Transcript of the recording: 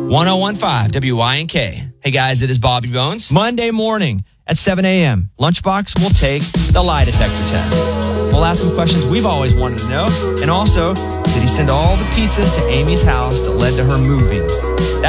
1015 WYNK. Hey guys, it is Bobby Bones. Monday morning at 7 a.m., Lunchbox will take the lie detector test. We'll ask him questions we've always wanted to know. And also, did he send all the pizzas to Amy's house that led to her moving?